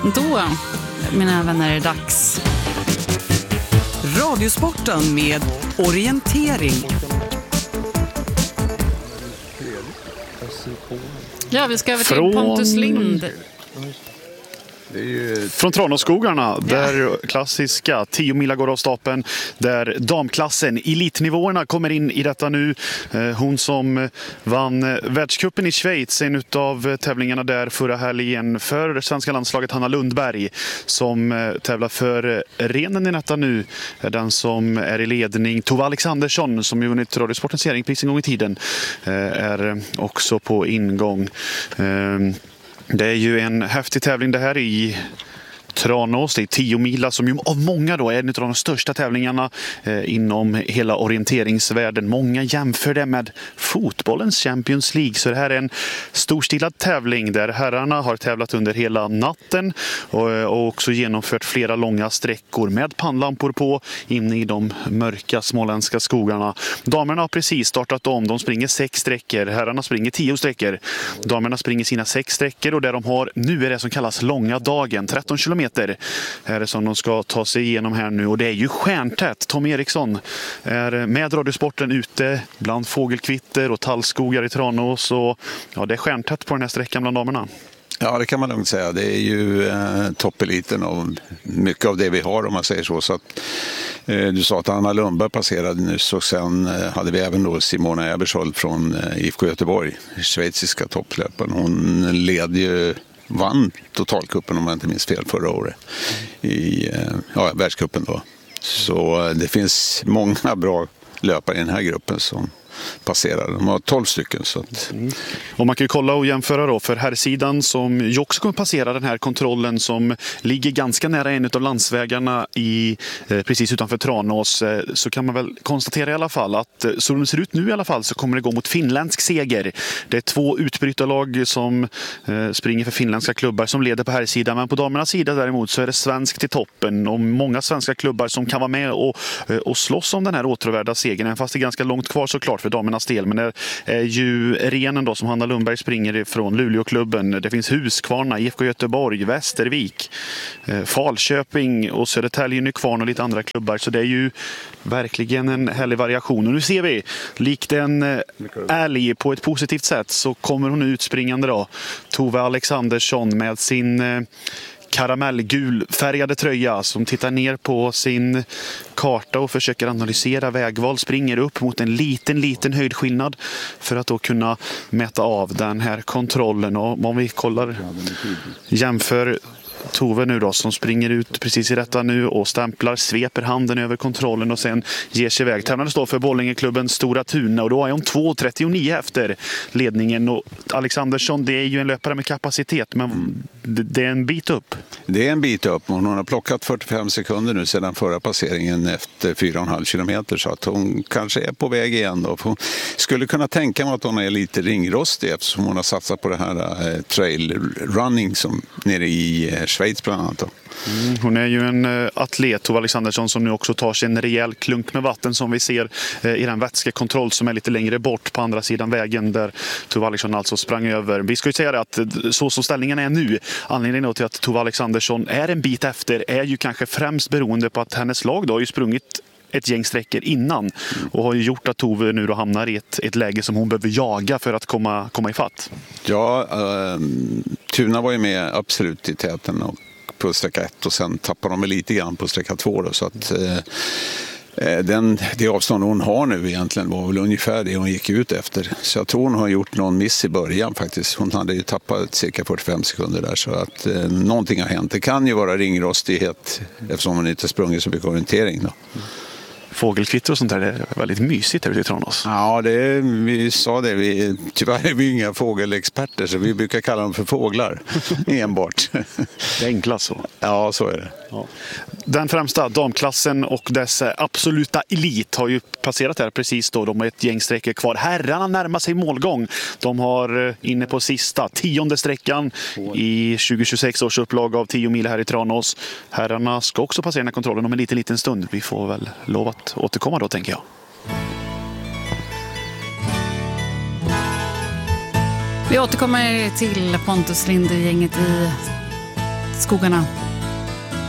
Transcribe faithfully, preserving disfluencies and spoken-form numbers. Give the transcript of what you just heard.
Då, mina vänner, är det dags. Radiosporten med orientering. Ja, vi ska över till Från... Pontus Lind. Det är ju från Tranåsskogarna, där klassiska tio mila går av stapeln, där damklassen, elitnivåerna kommer in i detta nu. Hon som vann världscupen i Schweiz, en av tävlingarna där förra helgen för svenska landslaget, Hanna Lundberg, som tävlar för renen i detta nu, är den som är i ledning. Tove Alexandersson, som ju vunnit Radiosportens seriepris en gång i tiden, är också på ingång. Det är ju en häftig tävling det här i Tranås. Det är tio mila som ju av många då är en av de största tävlingarna eh, inom hela orienteringsvärlden. Många jämför det med fotbollens Champions League. Så det här är en storstilad tävling där herrarna har tävlat under hela natten och, och också genomfört flera långa sträckor med pannlampor på inne i de mörka småländska skogarna. Damerna har precis startat om. De springer sex sträckor. Herrarna springer tio sträckor. Damerna springer sina sex sträckor och det de har nu är det som kallas långa dagen. tretton kilometer är det som de ska ta sig igenom här nu, och det är ju stjärntätt. Tom Eriksson är med Radiosporten ute bland fågelkvitter och tallskogar i Tranås, och ja, det är stjärntätt på den här sträckan bland damerna. Ja, det kan man lugnt säga. Det är ju eh, toppeliten och mycket av det vi har, om man säger så. Så att, eh, du sa att Anna Lundberg passerade nyss, och sen eh, hade vi även då Simona Ebersold från eh, I F K Göteborg, schweiziska topplöparen. Hon led ju vann totalkuppen, om man inte minns fel, förra året i ja, världscupen då. Så det finns många bra löpare i den här gruppen som passerar. De har tolv stycken. Så att... mm. Och man kan ju kolla och jämföra då för herrsidan, som ju också kommer passera den här kontrollen som ligger ganska nära en av landsvägarna i, eh, precis utanför Tranås, eh, så kan man väl konstatera i alla fall att eh, som det ser ut nu i alla fall så kommer det gå mot finländsk seger. Det är två utbrytarlag som eh, springer för finländska klubbar som leder på herrsidan, men på damernas sida däremot så är det svenskt i toppen och många svenska klubbar som kan vara med och, eh, och slåss om den här återvärda segern, fast det är ganska långt kvar såklart för damernas del. Men det är ju renen då som Hanna Lundberg springer ifrån, Luleåklubben. Det finns Huskvarna, I F K Göteborg, Västervik, Falköping och Södertälje, Nykvarn och lite andra klubbar. Så det är ju verkligen en härlig variation. Och nu ser vi, likt en älg på ett positivt sätt, så kommer hon ut springande då. Tove Alexandersson med sin karamellgul färgade tröja, som tittar ner på sin karta och försöker analysera vägval, springer upp mot en liten liten höjdskillnad för att då kunna mäta av den här kontrollen. Och om vi kollar, jämför Tove nu då, som springer ut precis i detta nu och stämplar, sveper handen över kontrollen och sen ger sig iväg. Tävlande står för Bollingeklubbens Stora Tuna, och då är hon två trettionio efter ledningen. Och Alexandersson, det är ju en löpare med kapacitet, men det är en bit upp. Det är en bit upp. Hon har plockat fyrtiofem sekunder nu sedan förra passeringen efter fyra komma fem kilometer, så att hon kanske är på väg igen då. Hon skulle kunna tänka mig att hon är lite ringrostig, eftersom hon har satsat på det här eh, trail running som nere i eh, Schweiz bland annat då. Mm, hon är ju en uh, atlet, Tove Alexandersson, som nu också tar sig en rejäl klunk med vatten, som vi ser uh, i den vätskekontroll som är lite längre bort på andra sidan vägen, där Tove Alexandersson alltså sprang över. Vi ska ju säga att uh, så som ställningen är nu, anledningen till att Tove Alexandersson är en bit efter är ju kanske främst beroende på att hennes lag då har ju sprungit ett gäng sträckor innan och har ju gjort att Tove nu då hamnar i ett, ett läge som hon behöver jaga för att komma, komma i fatt. Ja, uh, Tuna var ju med absolut i täten och på sträcka ett, och sen tappar de lite grann på sträcka två då, så att eh, den, det avstånd hon har nu egentligen var väl ungefär det hon gick ut efter. Så jag tror hon har gjort någon miss i början faktiskt. Hon hade ju tappat cirka fyrtiofem sekunder där, så att eh, någonting har hänt. Det kan ju vara ringrostighet eftersom hon inte sprungit så mycket orientering då. Fågelkvitter och sånt där, det är väldigt mysigt här ute i Tranås. Ja, det är, vi sa det. Vi, tyvärr är vi inga fågelexperter, så vi brukar kalla dem för fåglar enbart. Det är enklast så. Ja, så är det. Ja. Den främsta damklassen och dess absoluta elit har ju passerat här precis då. De har ett gäng sträckor kvar. Herrarna närmar sig målgång. De har inne på sista tionde sträckan i tjugo tjugosex års upplag av tio mil här i Tranås. Herrarna ska också passera den här kontrollen om en liten, liten stund. Vi får väl lova att återkomma då, tänker jag. Vi återkommer till Pontus Lind, gänget i skogarna.